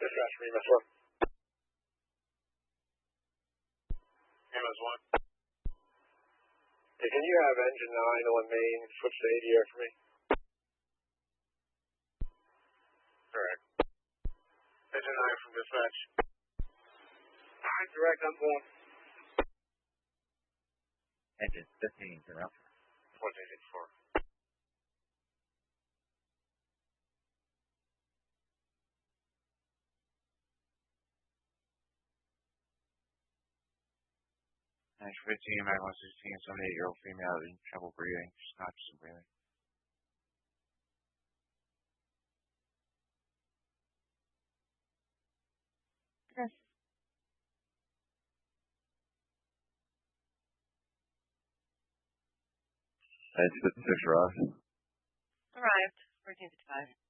Dispatch from EMS 1. EMS 1. Hey, can you have engine 9 on main switch to ADR for me? Correct. Engine 9 from dispatch. Alright, direct, I'm going. Engine 15, you're up. 184. Engine 15, Mag 116, 78-year-old female in trouble breathing, just conscious and breathing. Yes. Engine 56 Ross. Arrived. 1455.